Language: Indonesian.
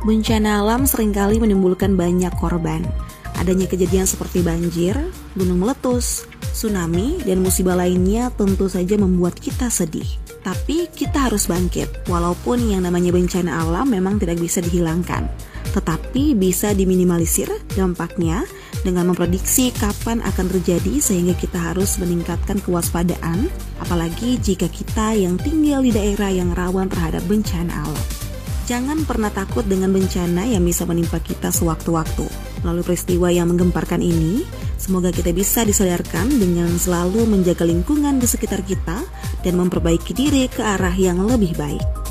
Bencana alam seringkali menimbulkan banyak korban. Adanya kejadian seperti banjir, gunung meletus, tsunami, dan musibah lainnya tentu saja membuat kita sedih. Tapi kita harus bangkit, walaupun yang namanya bencana alam memang tidak bisa dihilangkan. Tetapi bisa diminimalisir dampaknya dengan memprediksi kapan akan terjadi sehingga kita harus meningkatkan kewaspadaan, apalagi jika kita yang tinggal di daerah yang rawan terhadap bencana alam. Jangan pernah takut dengan bencana yang bisa menimpa kita sewaktu-waktu. Melalui peristiwa yang menggemparkan ini, semoga kita bisa disadarkan dengan selalu menjaga lingkungan di sekitar kita dan memperbaiki diri ke arah yang lebih baik.